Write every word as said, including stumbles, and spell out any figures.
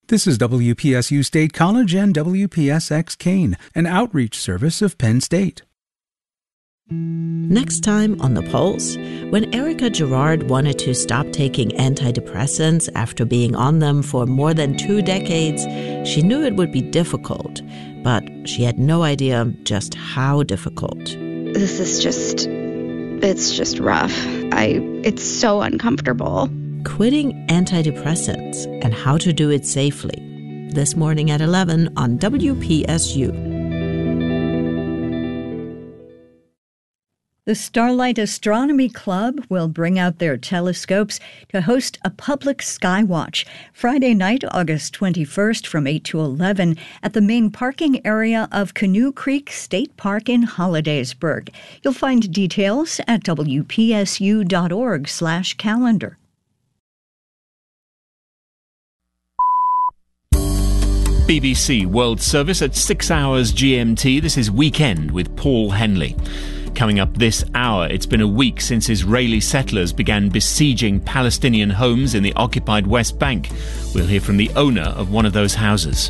This is W P S U State College and W P S X Kane, an outreach service of Penn State. Next time on The Pulse, when Erica Gerard wanted to stop taking antidepressants after being on them for more than two decades, she knew it would be difficult, but she had no idea just how difficult. This is just, it's just rough. I, it's so uncomfortable. Quitting antidepressants and how to do it safely. This morning at eleven on W P S U. The Starlight Astronomy Club will bring out their telescopes to host a public sky watch Friday night, August twenty-first from eight to eleven at the main parking area of Canoe Creek State Park in Hollidaysburg. You'll find details at W P S U dot org slash calendar. B B C World Service at six hours G M T. This is Weekend with Paul Henley. Coming up this hour, it's been a week since Israeli settlers began besieging Palestinian homes in the occupied West Bank. We'll hear from the owner of one of those houses.